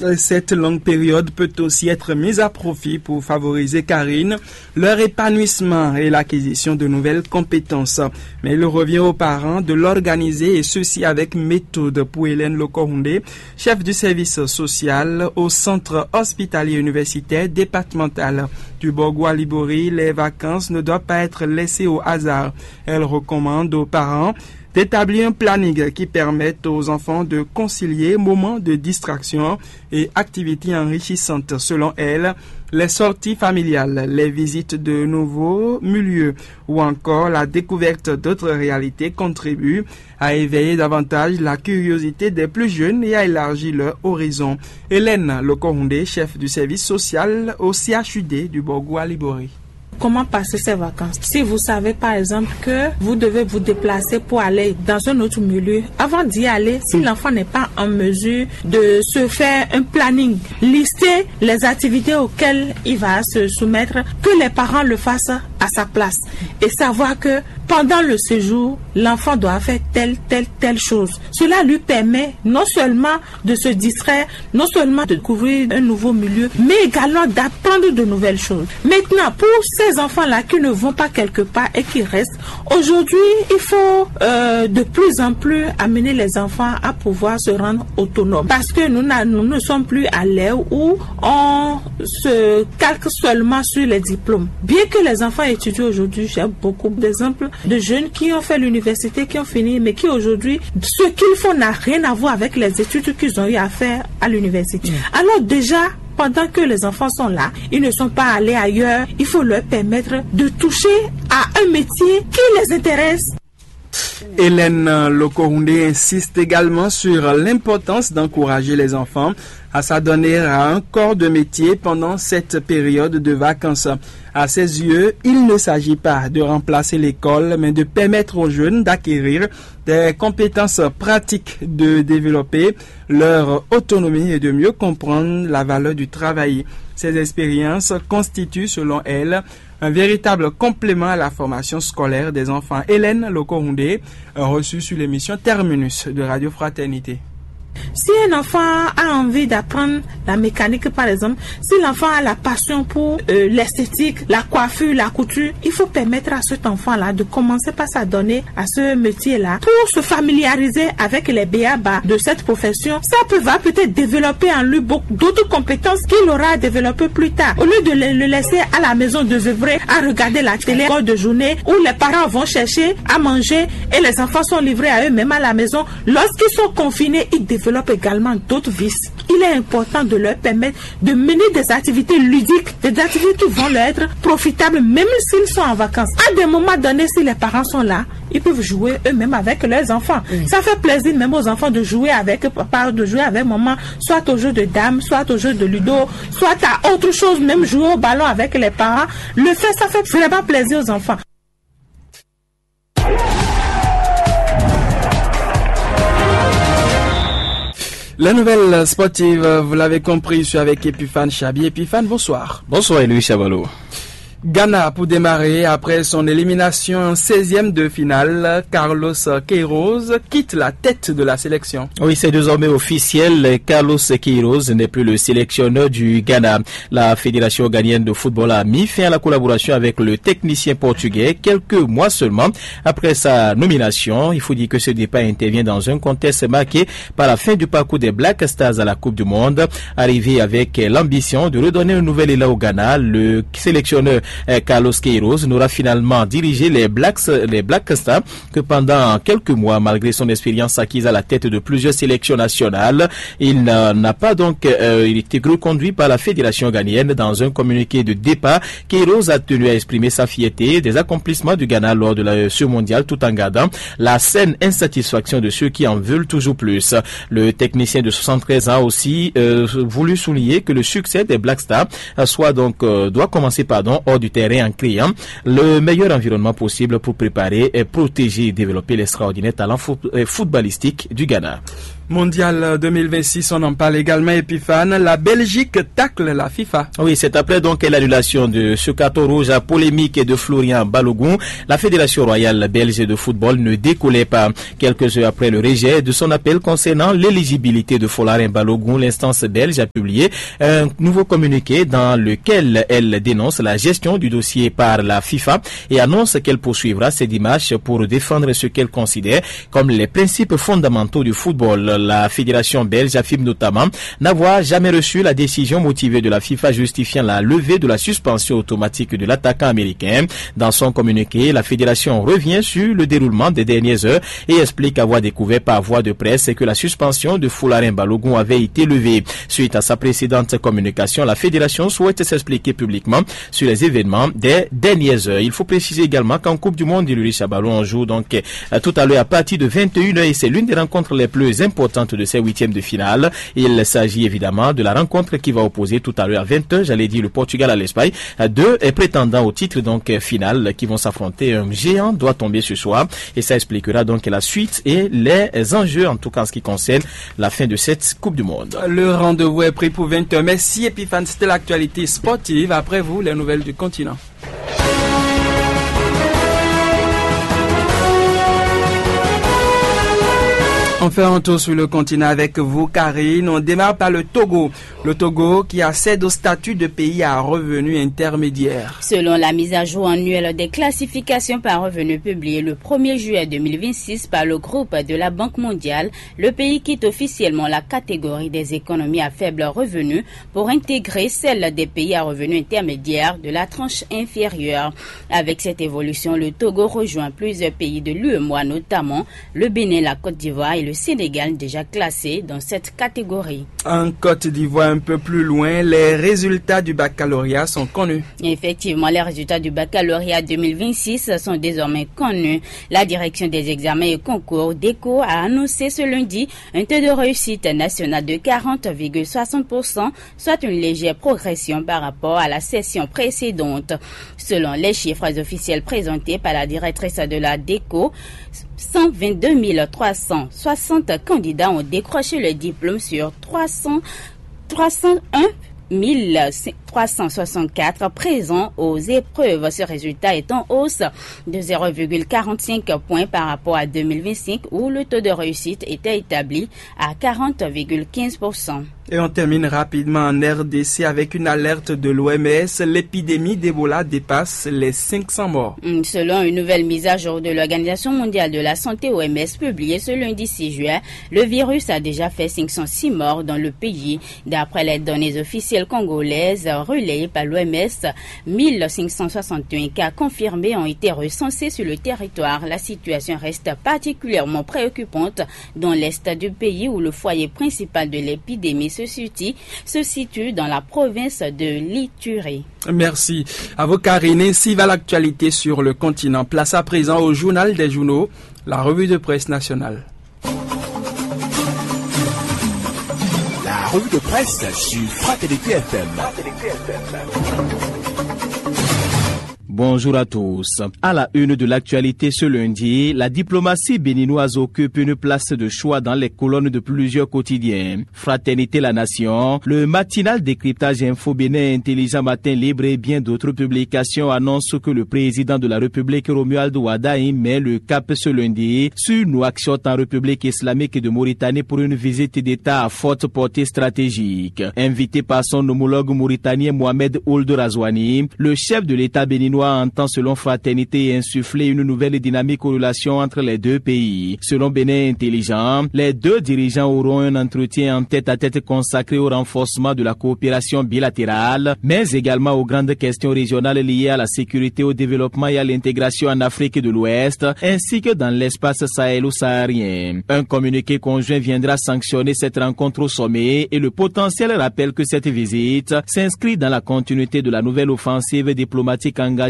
Cette longue période peut aussi être mise à profit pour favoriser Karine, leur épanouissement et l'acquisition de nouvelles compétences. Mais il revient aux parents de l'organiser et ceci avec méthode. Pour Hélène Lokohoundé, chef du service social au centre hospitalier universitaire départemental du Borgou-Libori, les vacances ne doivent pas être laissées au hasard. Elle recommande aux parents d'établir un planning qui permette aux enfants de concilier moments de distraction et activités enrichissantes. Selon elle, les sorties familiales, les visites de nouveaux milieux ou encore la découverte d'autres réalités contribuent à éveiller davantage la curiosité des plus jeunes et à élargir leur horizon. Hélène Lokohoundé, chef du service social au CHUD du Borgou-Libori. Comment passer ces vacances? Si vous savez par exemple que vous devez vous déplacer pour aller dans un autre milieu, avant d'y aller, si l'enfant n'est pas en mesure de se faire un planning, lister les activités auxquelles il va se soumettre, que les parents le fassent à sa place et savoir que pendant le séjour, l'enfant doit faire telle chose. Cela lui permet non seulement de se distraire, non seulement de découvrir un nouveau milieu, mais également d'apprendre de nouvelles choses. Maintenant, pour ces enfants-là qui ne vont pas quelque part et qui restent, aujourd'hui, il faut de plus en plus amener les enfants à pouvoir se rendre autonomes. Parce que nous ne sommes plus à l'ère où on se calque seulement sur les diplômes. Bien que les enfants étudient aujourd'hui, j'ai beaucoup d'exemples de jeunes qui ont fait l'université, qui ont fini, mais qui aujourd'hui, ce qu'ils font n'a rien à voir avec les études qu'ils ont eu à faire à l'université. Alors déjà, pendant que les enfants sont là, ils ne sont pas allés ailleurs, il faut leur permettre de toucher à un métier qui les intéresse. Hélène Lokohoundé insiste également sur l'importance d'encourager les enfants à s'adonner à un corps de métier pendant cette période de vacances. À ses yeux, il ne s'agit pas de remplacer l'école, mais de permettre aux jeunes d'acquérir des compétences pratiques, de développer leur autonomie et de mieux comprendre la valeur du travail. Ces expériences constituent, selon elle, un véritable complément à la formation scolaire des enfants. Hélène Lokohoundé, reçue sur l'émission Terminus de Radio Fraternité. Si un enfant a envie d'apprendre la mécanique, par exemple, si l'enfant a la passion pour l'esthétique, la coiffure, la couture, il faut permettre à cet enfant-là de commencer par s'adonner à ce métier-là pour se familiariser avec les b.a.-ba de cette profession. Ça va peut-être développer en lui beaucoup d'autres compétences qu'il aura développées plus tard. Au lieu de le laisser à la maison de œuvrer, à regarder la télé de journée où les parents vont chercher à manger et les enfants sont livrés à eux-mêmes à la maison, lorsqu'ils sont confinés, ils développent également d'autres vices. Il est important de leur permettre de mener des activités ludiques, des activités qui vont leur être profitables même s'ils sont en vacances. À des moments donnés, si les parents sont là, ils peuvent jouer eux-mêmes avec leurs enfants. Ça fait plaisir même aux enfants de jouer avec papa, de jouer avec maman, soit au jeu de dames, soit au jeu de ludo, soit à autre chose, même jouer au ballon avec les parents. Ça fait vraiment plaisir aux enfants. La nouvelle sportive, vous l'avez compris, je suis avec Epiphane Chabi. Epiphane, bonsoir. Bonsoir, Louis Chavalo. Ghana pour démarrer après son élimination en 16e de finale. Carlos Queiroz quitte la tête de la sélection. Oui, c'est désormais officiel. Carlos Queiroz n'est plus le sélectionneur du Ghana. La Fédération ghanéenne de football a mis fin à la collaboration avec le technicien portugais quelques mois seulement après sa nomination. Il faut dire que ce départ intervient dans un contexte marqué par la fin du parcours des Black Stars à la Coupe du Monde. Arrivé avec l'ambition de redonner un nouvel élan au Ghana, le sélectionneur Carlos Queiroz n'aura finalement dirigé les Black Stars que pendant quelques mois, malgré son expérience acquise à la tête de plusieurs sélections nationales. Il n'a pas donc il était reconduit par la Fédération ghanéenne. Dans un communiqué de départ, Queiroz a tenu à exprimer sa fierté des accomplissements du Ghana lors de ce mondial tout en gardant la saine insatisfaction de ceux qui en veulent toujours plus. Le technicien de 73 ans a aussi voulu souligner que le succès des Black Stars doit commencer hors du terrain en créant le meilleur environnement possible pour préparer, protéger et développer l'extraordinaire talent footballistique du Ghana. Mondial 2026, on en parle également, Epiphane. La Belgique tacle la FIFA. Oui, c'est après donc l'annulation de ce carton rouge à polémique de Florian Balogun. La Fédération royale belge de football ne décollait pas. Quelques heures après le rejet de son appel concernant l'éligibilité de Folarin Balogun, l'instance belge a publié un nouveau communiqué dans lequel elle dénonce la gestion du dossier par la FIFA et annonce qu'elle poursuivra ses démarches pour défendre ce qu'elle considère comme les principes fondamentaux du football. La fédération belge affirme notamment n'avoir jamais reçu la décision motivée de la FIFA justifiant la levée de la suspension automatique de l'attaquant américain. Dans son communiqué, la fédération revient sur le déroulement des dernières heures et explique avoir découvert par voie de presse que la suspension de Folarin Balogun avait été levée. Suite à sa précédente communication, la fédération souhaite s'expliquer publiquement sur les événements des dernières heures. Il faut préciser également qu'en Coupe du Monde, Louis Chabalot, on joue donc tout à l'heure à partir de 21h et c'est l'une des rencontres les plus importantes de ces huitièmes de finale. Il s'agit évidemment de la rencontre qui va opposer tout à l'heure à 20h, j'allais dire le Portugal à l'Espagne, deux prétendants au titre donc final qui vont s'affronter. Un géant doit tomber ce soir et ça expliquera donc la suite et les enjeux en tout cas en ce qui concerne la fin de cette Coupe du Monde. Le rendez-vous est pris pour 20h. Merci Epiphane, c'était l'actualité sportive. Après vous, les nouvelles du continent. On fait un tour sur le continent avec vous, Karine. On démarre par le Togo. Le Togo qui accède au statut de pays à revenus intermédiaires. Selon la mise à jour annuelle des classifications par revenus publiée le 1er juillet 2026 par le groupe de la Banque mondiale, le pays quitte officiellement la catégorie des économies à faible revenu pour intégrer celle des pays à revenus intermédiaires de la tranche inférieure. Avec cette évolution, le Togo rejoint plusieurs pays de l'UEMOA, notamment le Bénin, la Côte d'Ivoire et le Sénégal déjà classés dans cette catégorie. En Côte d'Ivoire, un peu plus loin, les résultats du baccalauréat sont connus. Effectivement, les résultats du baccalauréat 2026 sont désormais connus. La direction des examens et concours DECO a annoncé ce lundi un taux de réussite national de 40,60%, soit une légère progression par rapport à la session précédente. Selon les chiffres officiels présentés par la directrice de la DECO, 122 360 candidats ont décroché le diplôme sur 301 364 présents aux épreuves. Ce résultat est en hausse de 0,45 points par rapport à 2025 où le taux de réussite était établi à 40,15%. Et on termine rapidement en RDC avec une alerte de l'OMS. L'épidémie d'Ebola dépasse les 500 morts. Selon une nouvelle mise à jour de l'Organisation mondiale de la santé OMS publiée ce lundi 6 juin, le virus a déjà fait 506 morts dans le pays. D'après les données officielles congolaises relayées par l'OMS, 1561 cas confirmés ont été recensés sur le territoire. La situation reste particulièrement préoccupante dans l'est du pays où le foyer principal de l'épidémie se situe dans la province de l'Ituri. Merci. À vous, Karine. Ainsi va l'actualité sur le continent. Place à présent au journal des journaux, la revue de presse nationale. La revue de presse sur Fraternité FM. Bonjour à tous. À la une de l'actualité ce lundi, la diplomatie béninoise occupe une place de choix dans les colonnes de plusieurs quotidiens. Fraternité la Nation, le matinal décryptage Info Bénin Intelligent Matin Libre et bien d'autres publications annoncent que le président de la République Romuald Ouada met le cap ce lundi sur Nouakchott en République islamique de Mauritanie pour une visite d'État à forte portée stratégique. Invité par son homologue mauritanien Mohamed Ould Razouani, le chef de l'État béninois entend selon Fraternité insuffler une nouvelle dynamique aux relations entre les deux pays. Selon Bénin Intelligent, les deux dirigeants auront un entretien en tête-à-tête consacré au renforcement de la coopération bilatérale, mais également aux grandes questions régionales liées à la sécurité, au développement et à l'intégration en Afrique de l'Ouest, ainsi que dans l'espace sahélo-saharien. Un communiqué conjoint viendra sanctionner cette rencontre au sommet et le potentiel rappelle que cette visite s'inscrit dans la continuité de la nouvelle offensive diplomatique engagée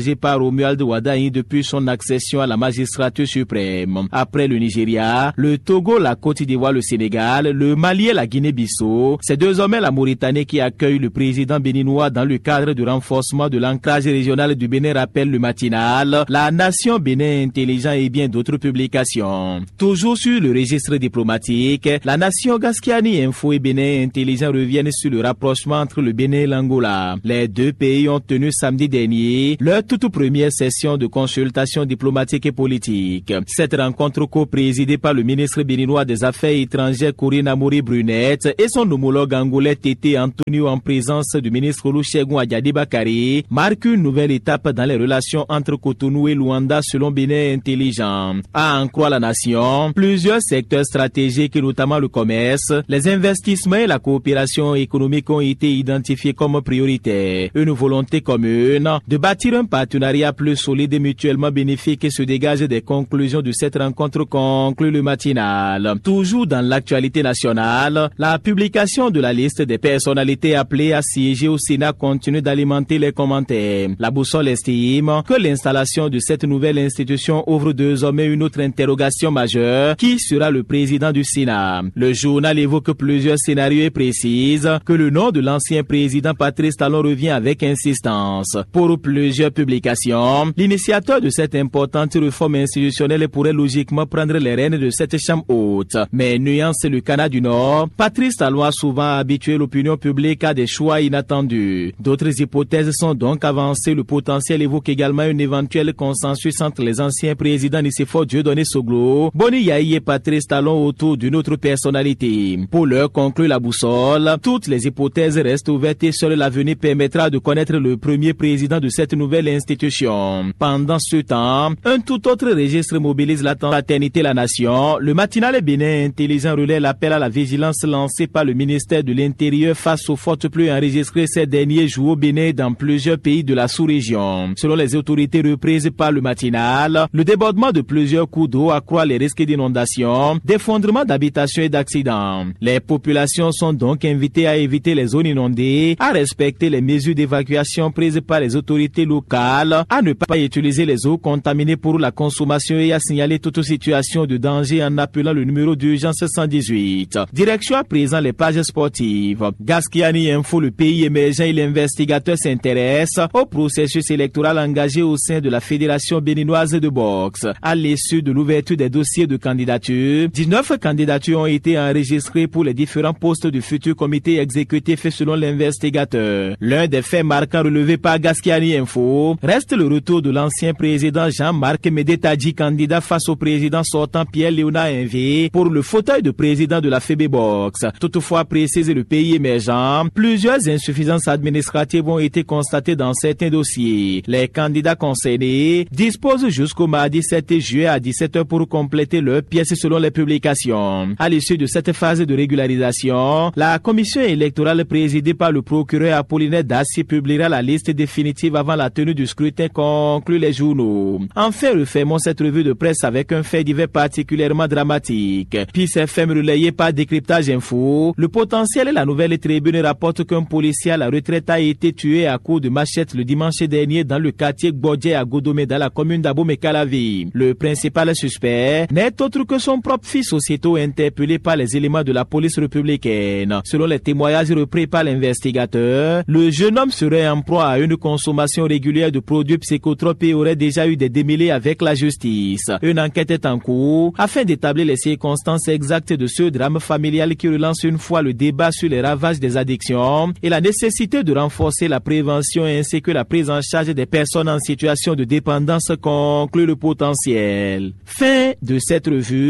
partagé par Romuald Wadaï depuis son accession à la magistrature suprême. Après le Nigeria, le Togo, la Côte d'Ivoire, le Sénégal, le Mali et la Guinée-Bissau, c'est désormais la Mauritanie qui accueille le président béninois dans le cadre du renforcement de l'ancrage régional du Bénin, rappelle le matinal, la nation Bénin intelligent et bien d'autres publications. Toujours sur le registre diplomatique, la nation Gaskiani Info et Bénin intelligent reviennent sur le rapprochement entre le Bénin et l'Angola. Les deux pays ont tenu samedi dernier leur toute première session de consultation diplomatique et politique. Cette rencontre co-présidée par le ministre béninois des Affaires étrangères Corinne Amori-Brunette et son homologue angolais Tété Antonio en présence du ministre Olusegun Ajadi-Bakari marque une nouvelle étape dans les relations entre Cotonou et Luanda selon Bénin intelligent. À en croire la nation, plusieurs secteurs stratégiques, notamment le commerce, les investissements et la coopération économique ont été identifiés comme prioritaires. Une volonté commune de bâtir un partenariat plus solide et mutuellement bénéfique se dégage des conclusions de cette rencontre, conclut le matinal. Toujours dans l'actualité nationale, la publication de la liste des personnalités appelées à siéger au Sénat continue d'alimenter les commentaires. La boussole estime que l'installation de cette nouvelle institution ouvre désormais une autre interrogation majeure. Qui sera le président du Sénat? Le journal évoque plusieurs scénarios et précise que le nom de l'ancien président Patrice Talon revient avec insistance. Pour plusieurs publications, l'initiateur de cette importante réforme institutionnelle pourrait logiquement prendre les rênes de cette chambre haute. Mais nuance le Canada du Nord, Patrice Talon a souvent habitué l'opinion publique à des choix inattendus. D'autres hypothèses sont donc avancées. Le potentiel évoque également un éventuel consensus entre les anciens présidents Nicéphore Dieudonné Soglo, Boni Yahi et Patrice Talon autour d'une autre personnalité. Pour l'heure, conclut la boussole, toutes les hypothèses restent ouvertes et seul l'avenir permettra de connaître le premier président de cette nouvelle institution. Pendant ce temps, un tout autre registre mobilise la fraternité la nation. Le matinal Bénin intelligent relaie l'appel à la vigilance lancé par le ministère de l'Intérieur face aux fortes pluies enregistrées ces derniers jours au Bénin dans plusieurs pays de la sous-région. Selon les autorités reprises par le matinal, le débordement de plusieurs cours d'eau accroît les risques d'inondation, d'effondrement d'habitations et d'accidents. Les populations sont donc invitées à éviter les zones inondées, à respecter les mesures d'évacuation prises par les autorités locales, à ne pas utiliser les eaux contaminées pour la consommation et à signaler toute situation de danger en appelant le numéro d'urgence 118. Direction à présent les pages sportives. Gaskiani Info, le pays émergent et l'investigateur s'intéresse au processus électoral engagé au sein de la Fédération béninoise de boxe. À l'issue de l'ouverture des dossiers de candidature, 19 candidatures ont été enregistrées pour les différents postes du futur comité exécutif selon l'investigateur. L'un des faits marquants relevés par Gaskiani Info reste le retour de l'ancien président Jean-Marc Médétadji, candidat face au président sortant Pierre-Léonard Henvé pour le fauteuil de président de la FEBEBOX. Toutefois, précise le pays émergent, plusieurs insuffisances administratives ont été constatées dans certains dossiers. Les candidats concernés disposent jusqu'au mardi 7 juillet à 17h pour compléter leurs pièces selon les publications. À l'issue de cette phase de régularisation, la commission électorale présidée par le procureur Apollinaire Dassi publiera la liste définitive avant la tenue du scrutin, conclut les journaux. Enfin, refermons cette revue de presse avec un fait divers particulièrement dramatique. PIS FM relayé par Décryptage Info, le potentiel et la nouvelle tribune rapportent qu'un policier à la retraite a été tué à coups de machette le dimanche dernier dans le quartier Gbodje à Godomé dans la commune d'Abomey-Calavi. Le principal suspect n'est autre que son propre fils, aussitôt interpellé par les éléments de la police républicaine. Selon les témoignages repris par l'investigateur, le jeune homme serait en proie à une consommation régulière de produits psychotropes et aurait déjà eu des démêlés avec la justice. Une enquête est en cours afin d'établir les circonstances exactes de ce drame familial qui relance une fois le débat sur les ravages des addictions et la nécessité de renforcer la prévention ainsi que la prise en charge des personnes en situation de dépendance, conclut le potentiel. Fin de cette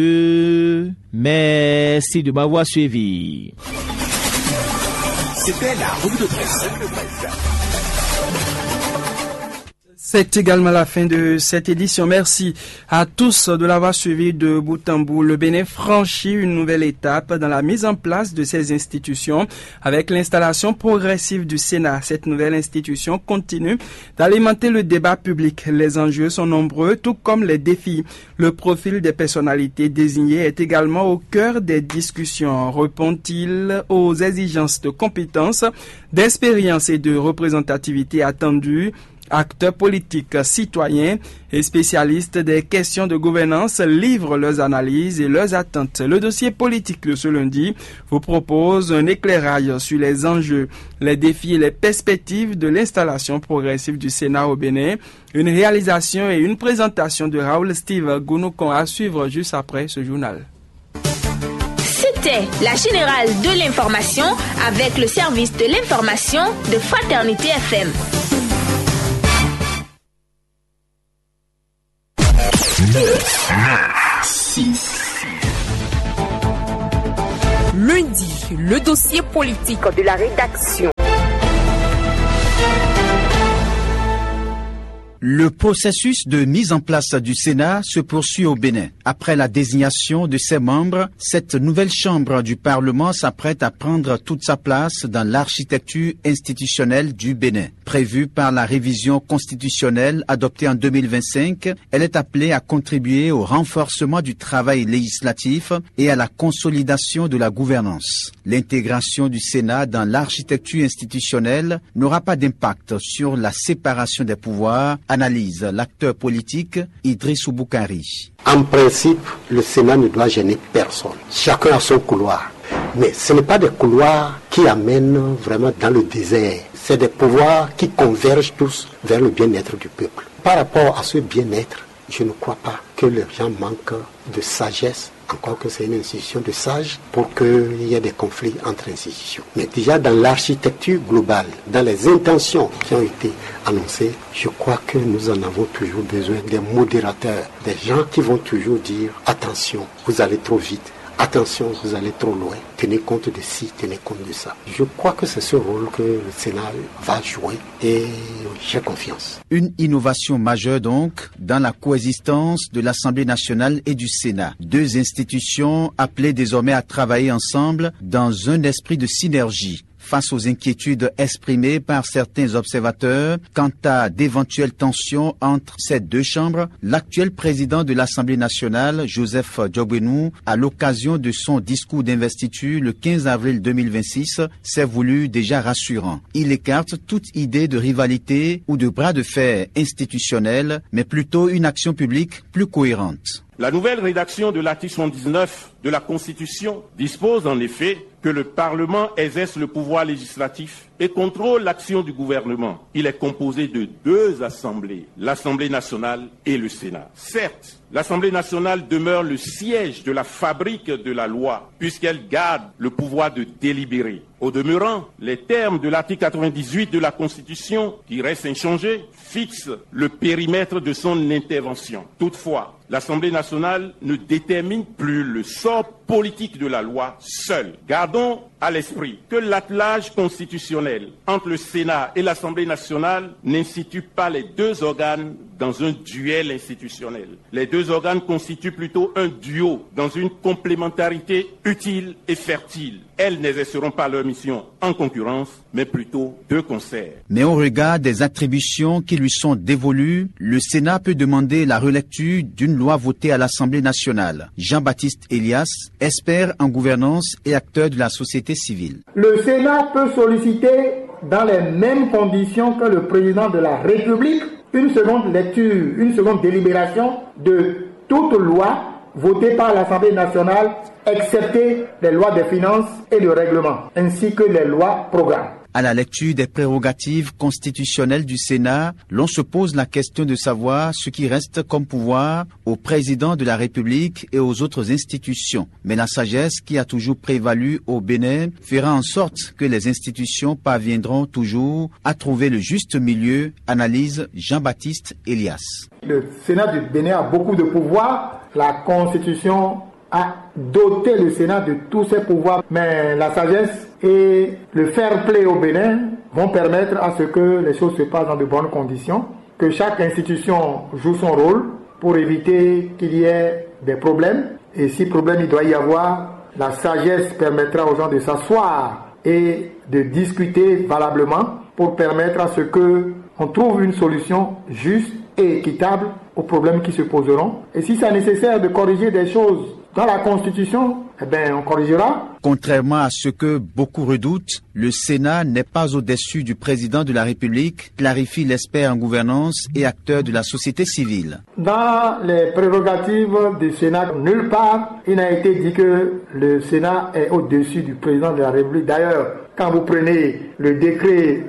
revue. Merci de m'avoir suivi. C'était la revue de presse. C'est également la fin de cette édition. Merci à tous de l'avoir suivi de bout en bout. Le Bénin franchit une nouvelle étape dans la mise en place de ces institutions avec l'installation progressive du Sénat. Cette nouvelle institution continue d'alimenter le débat public. Les enjeux sont nombreux, tout comme les défis. Le profil des personnalités désignées est également au cœur des discussions. Répond-il aux exigences de compétences, d'expérience et de représentativité attendues? Acteurs politiques, citoyens et spécialistes des questions de gouvernance livrent leurs analyses et leurs attentes. Le dossier politique de ce lundi vous propose un éclairage sur les enjeux, les défis et les perspectives de l'installation progressive du Sénat au Bénin. Une réalisation et une présentation de Raoul Steve Gounoucon à suivre juste après ce journal. C'était la générale de l'information avec le service de l'information de Fraternité FM. Lundi, le dossier politique de la rédaction. Le processus de mise en place du Sénat se poursuit au Bénin. Après la désignation de ses membres, cette nouvelle chambre du Parlement s'apprête à prendre toute sa place dans l'architecture institutionnelle du Bénin. Prévue par la révision constitutionnelle adoptée en 2025, elle est appelée à contribuer au renforcement du travail législatif et à la consolidation de la gouvernance. L'intégration du Sénat dans l'architecture institutionnelle n'aura pas d'impact sur la séparation des pouvoirs, analyse l'acteur politique Idrissou Boukari. En principe, le Sénat ne doit gêner personne. Chacun a son couloir. Mais ce n'est pas des couloirs qui amènent vraiment dans le désert. C'est des pouvoirs qui convergent tous vers le bien-être du peuple. Par rapport à ce bien-être, je ne crois pas que les gens manquent de sagesse, encore que c'est une institution de sages, pour qu'il y ait des conflits entre institutions. Mais déjà dans l'architecture globale, dans les intentions qui ont été annoncées, je crois que nous en avons toujours besoin des modérateurs, des gens qui vont toujours dire « Attention, vous allez trop vite ». Attention, vous allez trop loin. Tenez compte de ci, tenez compte de ça. Je crois que c'est ce rôle que le Sénat va jouer et j'ai confiance. Une innovation majeure donc dans la coexistence de l'Assemblée nationale et du Sénat. Deux institutions appelées désormais à travailler ensemble dans un esprit de synergie. Face aux inquiétudes exprimées par certains observateurs quant à d'éventuelles tensions entre ces deux chambres, l'actuel président de l'Assemblée nationale, Joseph Diogbenou, à l'occasion de son discours d'investiture le 15 avril 2026, s'est voulu déjà rassurant. Il écarte toute idée de rivalité ou de bras de fer institutionnel, mais plutôt une action publique plus cohérente. La nouvelle rédaction de l'article 79 de la Constitution dispose en effet que le Parlement exerce le pouvoir législatif et contrôle l'action du gouvernement. Il est composé de deux assemblées, l'Assemblée nationale et le Sénat. Certes, l'Assemblée nationale demeure le siège de la fabrique de la loi, puisqu'elle garde le pouvoir de délibérer. Au demeurant, les termes de l'article 98 de la Constitution, qui reste inchangé, fixent le périmètre de son intervention. Toutefois, l'Assemblée nationale ne détermine plus le sort politique de la loi seule. Gardons à l'esprit que l'attelage constitutionnel entre le Sénat et l'Assemblée nationale n'institue pas les deux organes dans un duel institutionnel. Les deux organes constituent plutôt un duo dans une complémentarité utile et fertile. Elles n'exerceront pas leur mission en concurrence, mais plutôt de concert. Mais au regard des attributions qui lui sont dévolues, le Sénat peut demander la relecture d'une loi votée à l'Assemblée nationale. Jean-Baptiste Elias, expert en gouvernance et acteur de la société civile. Le Sénat peut solliciter dans les mêmes conditions que le président de la République une seconde lecture, une seconde délibération de toute loi votée par l'Assemblée nationale, excepté les lois des finances et le règlement, ainsi que les lois programmes. À la lecture des prérogatives constitutionnelles du Sénat, l'on se pose la question de savoir ce qui reste comme pouvoir au président de la République et aux autres institutions. Mais la sagesse qui a toujours prévalu au Bénin fera en sorte que les institutions parviendront toujours à trouver le juste milieu, analyse Jean-Baptiste Elias. Le Sénat du Bénin a beaucoup de pouvoirs. La Constitution a doté le Sénat de tous ses pouvoirs, mais la sagesse et le fair play au Bénin vont permettre à ce que les choses se passent dans de bonnes conditions, que chaque institution joue son rôle pour éviter qu'il y ait des problèmes. Et si problème il doit y avoir, la sagesse permettra aux gens de s'asseoir et de discuter valablement pour permettre à ce que on trouve une solution juste et équitable aux problèmes qui se poseront. Et si c'est nécessaire de corriger des choses dans la Constitution, on corrigera. Contrairement à ce que beaucoup redoutent, le Sénat n'est pas au-dessus du président de la République, clarifie l'expert en gouvernance et acteur de la société civile. Dans les prérogatives du Sénat, nulle part, il n'a été dit que le Sénat est au-dessus du président de la République. D'ailleurs, quand vous prenez le décret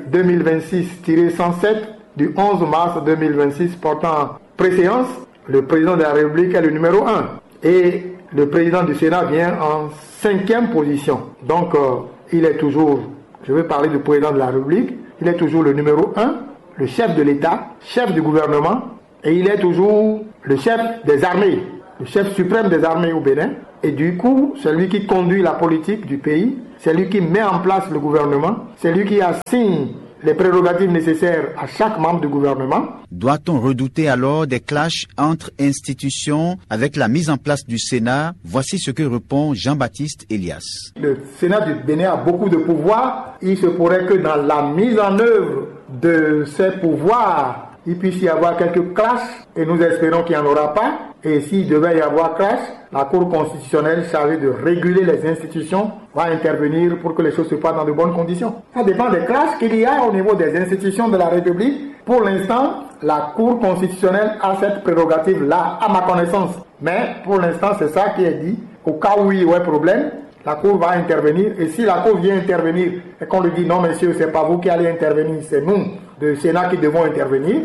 2026-107 du 11 mars 2026 portant préséance, le président de la République est le numéro 1. Et le président du Sénat vient en 5e position. Donc, il est toujours, je vais parler du président de la République, il est toujours le numéro 1, le chef de l'État, chef du gouvernement, et il est toujours le chef des armées, le chef suprême des armées au Bénin. Et du coup, c'est lui qui conduit la politique du pays, c'est lui qui met en place le gouvernement, c'est lui qui assigne les prérogatives nécessaires à chaque membre du gouvernement. Doit-on redouter alors des clashs entre institutions avec la mise en place du Sénat? Voici ce que répond Jean-Baptiste Elias. Le Sénat du Bénin a beaucoup de pouvoirs. Il se pourrait que dans la mise en œuvre de ces pouvoirs, il puisse y avoir quelques clashs, et nous espérons qu'il n'y en aura pas. Et s'il devait y avoir clash, la Cour constitutionnelle chargée de réguler les institutions va intervenir pour que les choses se passent dans de bonnes conditions. Ça dépend des clashs qu'il y a au niveau des institutions de la République. Pour l'instant, la Cour constitutionnelle a cette prérogative-là, à ma connaissance. Mais pour l'instant, c'est ça qui est dit. Au cas où il y aurait problème, la Cour va intervenir. Et si la Cour vient intervenir et qu'on lui dit non, messieurs, c'est pas vous qui allez intervenir, c'est nous, le Sénat, qui devons intervenir,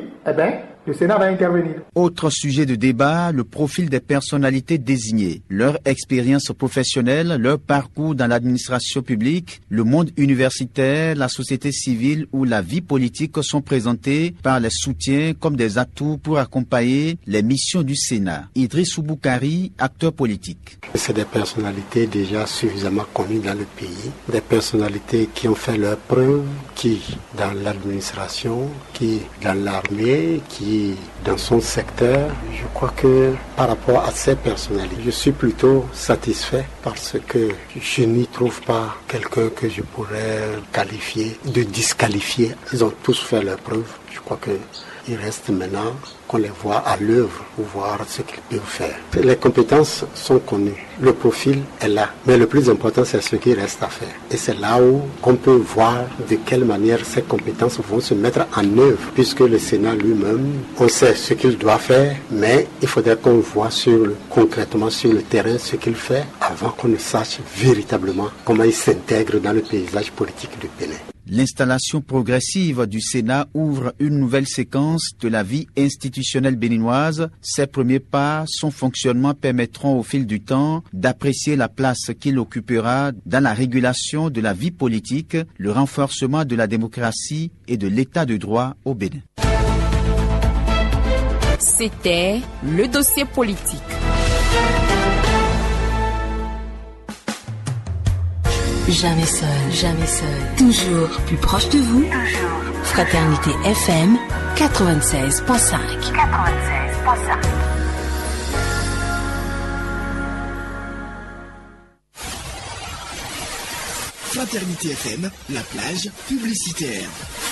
le Sénat va intervenir. Autre sujet de débat, le profil des personnalités désignées. Leur expérience professionnelle, leur parcours dans l'administration publique, le monde universitaire, la société civile ou la vie politique sont présentés par les soutiens comme des atouts pour accompagner les missions du Sénat. Idrissou Boukari, acteur politique. C'est des personnalités déjà suffisamment connues dans le pays, des personnalités qui ont fait leurs preuves, qui dans l'administration, qui dans l'armée, qui dans son secteur. Je crois que par rapport à ces personnalités, je suis plutôt satisfait parce que je n'y trouve pas quelqu'un que je pourrais qualifier de disqualifié. Ils ont tous fait leurs preuves. Je crois qu'il reste maintenant qu'on les voit à l'œuvre pour voir ce qu'ils peuvent faire. Les compétences sont connues, le profil est là, mais le plus important c'est ce qui reste à faire. Et c'est là où on peut voir de quelle manière ces compétences vont se mettre en œuvre, puisque le Sénat lui-même, on sait ce qu'il doit faire, mais il faudrait qu'on voit concrètement sur le terrain ce qu'il fait avant qu'on ne sache véritablement comment il s'intègre dans le paysage politique du Bénin. L'installation progressive du Sénat ouvre une nouvelle séquence de la vie institutionnelle béninoise. Ses premiers pas, son fonctionnement permettront au fil du temps d'apprécier la place qu'il occupera dans la régulation de la vie politique, le renforcement de la démocratie et de l'état de droit au Bénin. C'était le dossier politique. Jamais seul, jamais seul. Toujours plus proche de vous. Fraternité FM 96.5. Fraternité FM, la plage publicitaire.